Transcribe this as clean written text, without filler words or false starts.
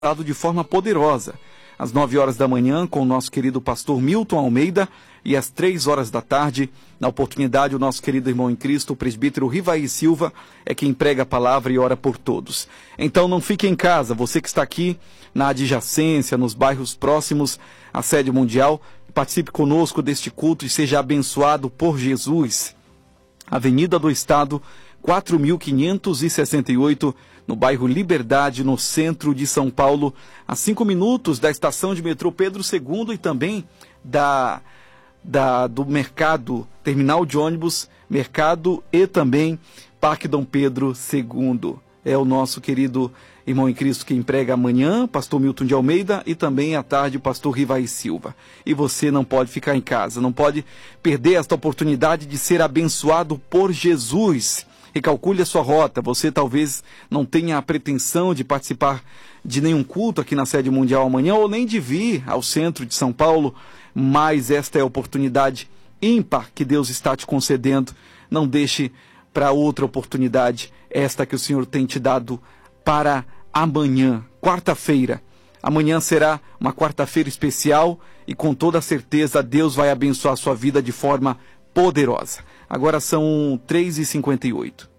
de forma poderosa, às 9 horas da manhã, com o nosso querido pastor Milton Almeida, e às 3 horas da tarde, na oportunidade, o nosso querido irmão em Cristo, o presbítero Rivaí Silva, é quem prega a palavra e ora por todos. Então não fique em casa, você que está aqui na adjacência, nos bairros próximos à sede mundial, participe conosco deste culto e seja abençoado por Jesus. Avenida do Estado, 4.568, no bairro Liberdade, no centro de São Paulo, a 5 minutos da estação de metrô Pedro II e também do mercado, terminal de ônibus, mercado e também Parque Dom Pedro II. É o nosso querido irmão em Cristo quem prega amanhã, pastor Milton de Almeida, e também à tarde o pastor Rivaí Silva. E você não pode ficar em casa, não pode perder esta oportunidade de ser abençoado por Jesus. Recalcule a sua rota, você talvez não tenha a pretensão de participar de nenhum culto aqui na sede mundial amanhã, ou nem de vir ao centro de São Paulo, mas esta é a oportunidade ímpar que Deus está te concedendo. Não deixe para outra oportunidade, esta que o Senhor tem te dado para amanhã, quarta-feira. Amanhã será uma quarta-feira especial e com toda certeza Deus vai abençoar a sua vida de forma poderosa. Agora são 3h58.